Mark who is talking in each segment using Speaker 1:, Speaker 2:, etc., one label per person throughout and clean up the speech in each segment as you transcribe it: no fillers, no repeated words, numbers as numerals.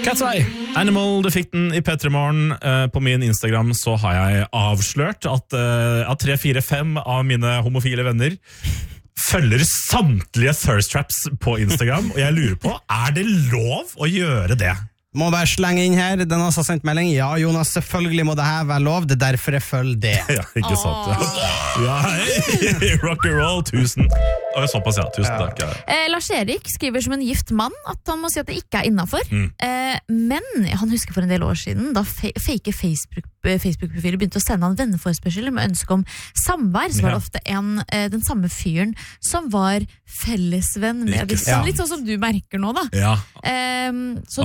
Speaker 1: Cat's Eye, Animal, du fikk den i P3morgen. På min Instagram så har jeg avslørt at 3-4-5 av mine homofile venner følger samtlige thirst traps på Instagram, og jeg lurer på, er det lov å gjøre det?
Speaker 2: Må bare slenge inn her, den har sendt melding. Ja, Jonas, selvfølgelig må det her være lov, det er derfor jeg følger det.
Speaker 1: Ja, ikke sant? Ja, hei, rock and roll, tusen. Såpass, ja, tusen takk. Ja.
Speaker 3: Lars-Erik skriver som en gift mann at han må si at det ikke er innenfor. Men han husker for en del år siden, da fake Facebook-profiler begynte å sende han venneforespørsel med ønske om samvær, så var det ofte den samme fyren som var fellesvenn med disse. Litt sånn som du merker nå, da.
Speaker 1: Ja,
Speaker 3: så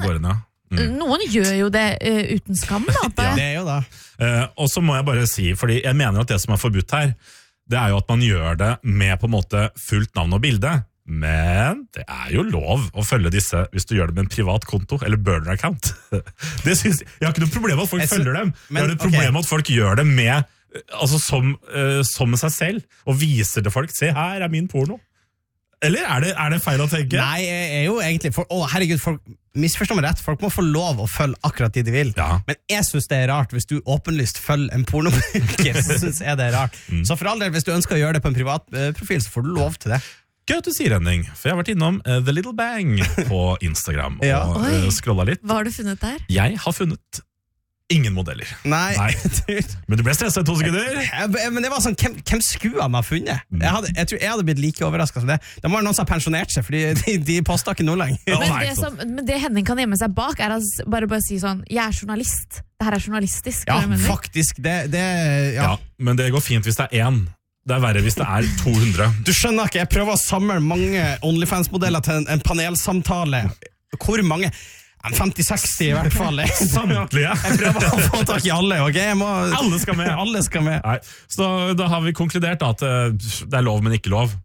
Speaker 3: noen gjør jo det uten skam, da.
Speaker 2: Ja, det er jo da.
Speaker 1: Og så må jeg bare si, fordi jeg mener at det som er forbudt her, det er jo at man gjør det med på en måte fullt navn og bilde. Men det er jo lov å følge disse hvis du gjør det med en privat konto eller burner-account. Jeg har ikke noe problem med at folk følger dem. Jeg har et problem med at folk gjør det med, altså som seg selv, og viser til folk, se her er min porno. Eller er det feil å tenke?
Speaker 2: Nei, jeg er jo egentlig herregud, folk misforstår meg rett, folk må få lov å følge akkurat de vil. Men jeg synes det er rart hvis du åpenlyst følger en pornobruker, så synes jeg det er rart. Så for all del, hvis du ønsker å gjøre det på en privat profil, så får du lov til det.
Speaker 1: Gøy at du sier, Henning, for jeg har vært innom The Little Bang på Instagram og scrollet litt.
Speaker 3: Hva har du funnet der?
Speaker 1: Jeg har funnet ingen modeller.
Speaker 2: Nei.
Speaker 1: Men du ble stresset i 2 sekunder.
Speaker 2: Men det var sånn, hvem skulle han ha funnet? Jeg tror jeg hadde blitt like overrasket som det. Det var noen som har pensjonert seg, fordi de postet ikke noe lenger.
Speaker 3: Men det Henning kan gjemme seg bak, er å bare si sånn, jeg er journalist. Det her er journalistisk.
Speaker 2: Ja, faktisk.
Speaker 1: Ja, men det går fint hvis det er 1. Det er verre hvis det er 200.
Speaker 2: Du skjønner ikke, jeg prøver å samle mange OnlyFans-modeller til en panelsamtale. Hvor mange? 50-60 i hvert fall.
Speaker 1: Samtlige.
Speaker 2: Jeg prøver å få tak i alle, ok?
Speaker 1: Alle skal med.
Speaker 2: Alle skal med.
Speaker 1: Nei. Så da har vi konkludert at det er lov, men ikke lov.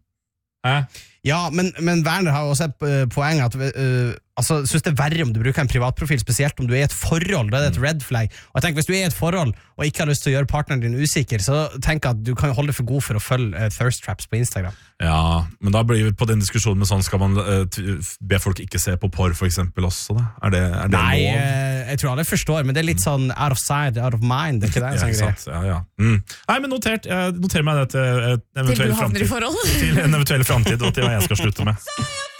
Speaker 2: Ja, men Werner har jo også et poeng at synes det er verre om du bruker en privatprofil, spesielt om du er i et forhold, da er det et red flag. Og jeg tenker, hvis du er i et forhold og ikke har lyst til å gjøre partneren din usikker, så tenker jeg at du kan holde for god for å følge thirst traps på Instagram.
Speaker 1: Ja, men da blir vi på den diskusjonen med sånn, skal man be folk ikke se på porr for eksempel også da? Er det
Speaker 2: Nei,
Speaker 1: lov?
Speaker 2: Jeg tror alle forstår, men det er litt sånn out of sight, out of mind, det er ikke det?
Speaker 1: Ja, ikke sant, ja. Nei, men jeg noterer meg det til
Speaker 3: til du havner i forhold.
Speaker 1: til en eventuell fremtid, og til hva jeg skal slutte med.